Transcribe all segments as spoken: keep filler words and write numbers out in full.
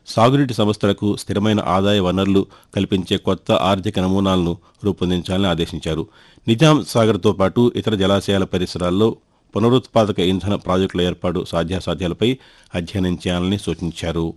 సాగునీటి సంస్థలకు స్థిరమైన ఆదాయ వనరులు కల్పించే కొత్త ఆర్థిక నమూనాలను రూపొందించాలని ఆదేశించారు. నిజాం సాగర్తో పాటు ఇతర జలాశయాల పరిసరాల్లో పునరుత్పాదక ఇంధన ప్రాజెక్టుల ఏర్పాటు సాధ్యాసాధ్యాలపై అధ్యయనం చేయాలని సూచించారు.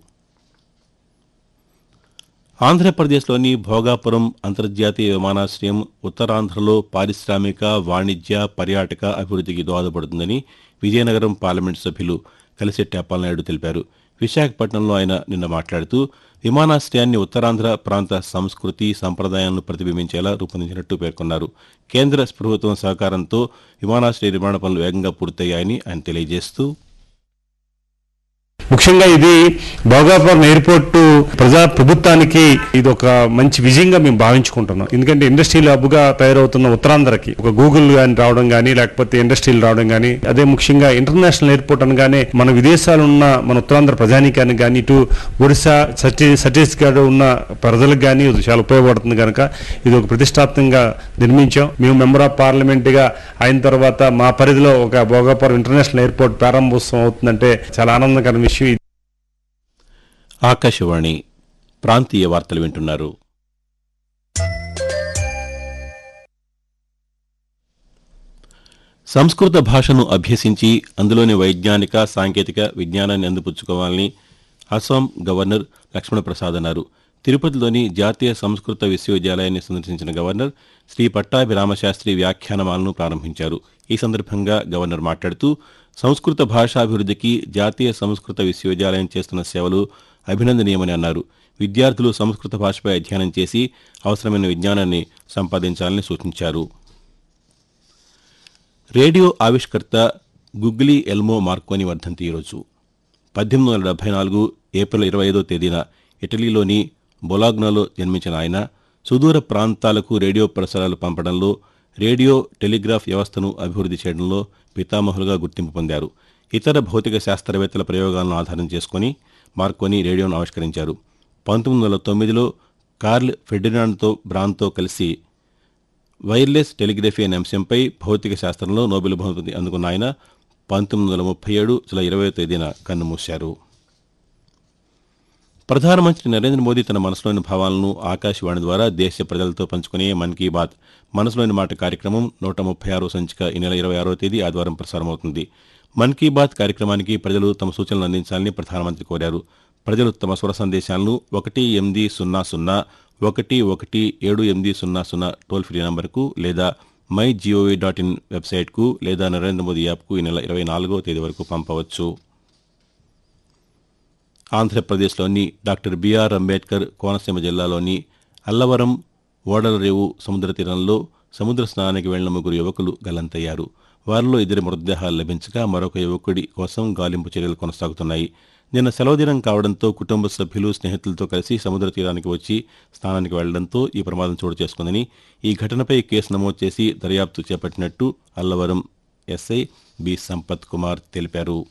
ఆంధ్రప్రదేశ్లోని భోగాపురం అంతర్జాతీయ విమానాశ్రయం ఉత్తరాంధ్రలో పారిశ్రామిక, వాణిజ్య, పర్యాటక అభివృద్ధికి దోహదపడుతుందని విజయనగరం పార్లమెంటు సభ్యులు కలిశెట్టి అప్పలనాయుడు తెలిపారు. విశాఖపట్నంలో ఆయన నిన్న మాట్లాడుతూ విమానాశ్రయాన్ని ఉత్తరాంధ్ర ప్రాంత సంస్కృతి, సంప్రదాయాలను ప్రతిబింబించేలా రూపొందించినట్టు పేర్కొన్నారు. కేంద్ర ప్రభుత్వం సహకారంతో విమానాశ్రయ నిర్మాణ పనులు వేగంగా పూర్తయ్యాయని ఆయన తెలియజేస్తూ ముఖ్యంగా ఇది భోగాపురం ఎయిర్పోర్టు ప్రజా ప్రభుత్వానికి ఇది ఒక మంచి విజయంగా మేము భావించుకుంటున్నాం. ఎందుకంటే ఇండస్ట్రియల్ హబ్ గా తయారవుతున్న ఉత్తరాంధ్రకి ఒక గూగుల్ గాని రావడం గానీ, లేకపోతే ఇండస్ట్రీలు రావడం గానీ, అదే ముఖ్యంగా ఇంటర్నేషనల్ ఎయిర్పోర్ట్ అనగానే మన విదేశాలు ఉన్న మన ఉత్తరాంధ్ర ప్రజానీకానికి కానీ, ఇటు ఒడిశా, ఛత్తీ ఛత్తీస్గఢ్ ఉన్న ప్రజలకు కానీ ఇది చాలా ఉపయోగపడుతుంది కనుక ఇది ఒక ప్రతిష్టాత్మకంగా నిర్మించాం. మేము మెంబర్ ఆఫ్ పార్లమెంట్ గా అయిన తర్వాత మా పరిధిలో ఒక భోగాపురం ఇంటర్నేషనల్ ఎయిర్పోర్ట్ ప్రారంభోత్సవం అవుతుందంటే చాలా ఆనందకరమైన విషయం. ఆకాశవాణి ప్రాంతీయ వార్తలు వింటున్నారు. సంస్కృత భాషను అభ్యసించి అందులోని వైజ్ఞానిక, సాంకేతిక విజ్ఞానాన్ని అందిపుచ్చుకోవాలని అస్సాం గవర్నర్ లక్ష్మణప్రసాద్ అన్నారు. తిరుపతిలోని జాతీయ సంస్కృత విశ్వవిద్యాలయాన్ని సందర్శించిన గవర్నర్ శ్రీ పట్టాభిరామశాస్త్రి వ్యాఖ్యానమాలను ప్రారంభించారు. ఈ సందర్భంగా గవర్నర్ మాట్లాడుతూ సంస్కృత భాషాభివృద్ధికి జాతీయ సంస్కృత విశ్వవిద్యాలయం చేస్తున్న సేవలు అభినందనీయమని అన్నారు. విద్యార్థులు సంస్కృత భాషపై అధ్యయనం చేసి అవసరమైన విజ్ఞానాన్ని సంపాదించాలని సూచించారు. రేడియో ఆవిష్కర్త గుగ్లీ ఎల్మో మార్కోని వర్ధంతి ఈరోజు. పద్దెనిమిది వందల డెబ్బై నాలుగు ఏప్రిల్ ఇరవై ఐదో తేదీన ఇటలీలోని బొలాగ్నాలో జన్మించిన ఆయన సుదూర ప్రాంతాలకు రేడియో ప్రసారాలు పంపడంలో, రేడియో టెలిగ్రాఫ్ వ్యవస్థను అభివృద్ధి చేయడంలో పితామహులుగా గుర్తింపు పొందారు. ఇతర భౌతిక శాస్త్రవేత్తల ప్రయోగాలను ఆధారం చేసుకుని మార్కోని రేడియోను ఆవిష్కరించారు. పంతొమ్మిది వందల తొమ్మిదిలో కార్ల్ ఫెర్డినాండ్తో బ్రాన్తో కలిసి వైర్లెస్ టెలిగ్రఫీ అనే అంశంపై భౌతిక శాస్త్రంలో నోబెల్ బహుమతి అందుకున్న ఆయన పంతొమ్మిది వందల ముప్పై ఏడు జూలై ఇరవై తేదీన కన్నుమూశారు. ప్రధానమంత్రి నరేంద్ర మోదీ తన మనసులోని భావాలను ఆకాశవాణి ద్వారా దేశ ప్రజలతో పంచుకునే మన్ కీ బాత్ మనసులోని మాట కార్యక్రమం నూట ముప్పై ఆరో సంచిక ఈ నెల ఇరవై ఆరో తేదీ ఆదివారం ప్రసారమవుతుంది. మన్ కీ బాత్ కార్యక్రమానికి ప్రజలు తమ సూచనలు అందించాలని ప్రధానమంత్రి కోరారు. ప్రజలు తమ స్వర సందేశాలను ఒకటి ఎనిమిది సున్నా సున్నా ఒకటి ఒకటి ఏడు ఎనిమిది సున్నా సున్నా టోల్ ఫ్రీ నంబర్కు లేదా మై జీఓవీ డాట్ ఇన్ వెబ్సైట్కు లేదా నరేంద్ర మోదీ యాప్కు ఈ నెల ఇరవై నాలుగో తేదీ వరకు పంపవచ్చు. ఆంధ్రప్రదేశ్లోని డాక్టర్ బిఆర్ అంబేద్కర్ కోనసీమ జిల్లాలోని అల్లవరం ఓడలరేవు సముద్ర తీరంలో సముద్ర స్నానానికి వెళ్లిన ముగ్గురు యువకులు గల్లంతయ్యారు. వారిలో ఇద్దరి మృతదేహాలు లభించగా మరొక యువకుడి కోసం గాలింపు చర్యలు కొనసాగుతున్నాయి. నిన్న సెలవు దినం కావడంతో కుటుంబ సభ్యులు, స్నేహితులతో కలిసి సముద్ర తీరానికి వచ్చి స్నానానికి వెళ్లడంతో ఈ ప్రమాదం చోటు చేసుకుందని, ఈ ఘటనపై కేసు నమోదు చేసి దర్యాప్తు చేపట్టినట్టు అల్లవరం ఎస్ఐ బి సంపత్ కుమార్ తెలిపారు.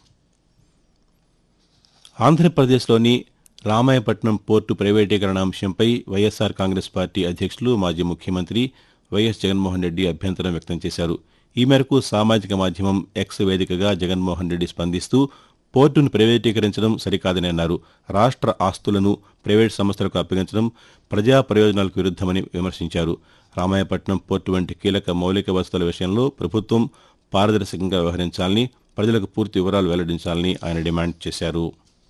ఆంధ్రప్రదేశ్లోని రామాయపట్నం పోర్టు ప్రైవేటీకరణ అంశంపై వైఎస్సార్ కాంగ్రెస్ పార్టీ అధ్యక్షులు, మాజీ ముఖ్యమంత్రి వైఎస్ జగన్మోహన్ రెడ్డి అభ్యంతరం వ్యక్తం చేశారు. ఈ మేరకు సామాజిక మాధ్యమం ఎక్స్ వేదికగా జగన్మోహన్ రెడ్డి స్పందిస్తూ పోర్టును ప్రైవేటీకరించడం సరికాదని అన్నారు. రాష్ట్ర ఆస్తులను ప్రైవేటు సంస్థలకు అప్పగించడం ప్రజా ప్రయోజనాలకు విరుద్దమని విమర్శించారు. రామాయపట్నం పోర్టు వంటి కీలక మౌలిక వసతుల విషయంలో ప్రభుత్వం పారదర్శకంగా వ్యవహరించాలని, ప్రజలకు పూర్తి వివరాలు వెల్లడించాలని ఆయన డిమాండ్ చేశారు.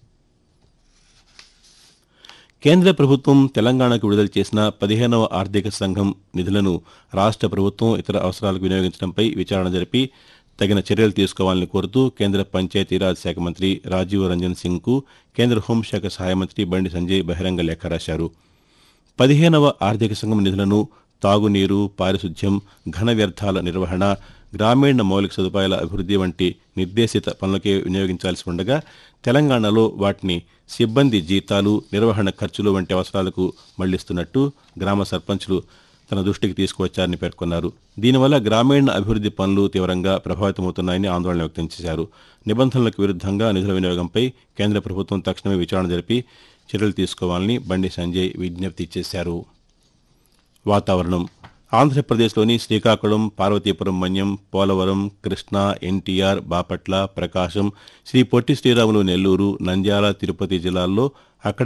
కేంద్ర ప్రభుత్వం తెలంగాణకు విడుదల చేసిన పదిహేనవ ఆర్థిక సంఘం నిధులను రాష్ట్ర ప్రభుత్వం ఇతర అవసరాలకు వినియోగించడంపై విచారణ జరిపి తగిన చర్యలు తీసుకోవాలని కోరుతూ కేంద్ర పంచాయతీరాజ్ శాఖ మంత్రి రాజీవ్ రంజన్ సింగ్కు కేంద్ర హోంశాఖ సహాయ మంత్రి బండి సంజయ్ బహిరంగ లేఖ రాశారు. పదిహేనవ ఆర్థిక సంఘం నిధులను తాగునీరు, పారిశుధ్యం, ఘన వ్యర్థాల నిర్వహణ, గ్రామీణ మౌలిక సదుపాయాల అభివృద్ధి వంటి నిర్దేశిత పనులకే వినియోగించాల్సి ఉండగా తెలంగాణలో వాటిని సిబ్బంది జీతాలు, నిర్వహణ ఖర్చులు వంటి అవసరాలకు మళ్లిస్తున్నట్టు గ్రామ సర్పంచ్లు తన దృష్టికి తీసుకువచ్చారని పేర్కొన్నారు. దీనివల్ల గ్రామీణ అభివృద్ధి పనులు తీవ్రంగా ప్రభావితమవుతున్నాయని ఆందోళన వ్యక్తం చేశారు. నిబంధనలకు విరుద్ధంగా నిధుల వినియోగంపై కేంద్ర ప్రభుత్వం తక్షణమే విచారణ జరిపి చర్యలు తీసుకోవాలని బండి సంజయ్ విజ్ఞప్తి చేశారు. వాతావరణం. ఆంధ్రప్రదేశ్లోని శ్రీకాకుళం, పార్వతీపురం మన్యం, పోలవరం, కృష్ణా, ఎన్టీఆర్, బాపట్ల, ప్రకాశం, శ్రీ పొట్టి శ్రీరాములు నెల్లూరు, నంద్యాల, తిరుపతి జిల్లాల్లో అక్కడ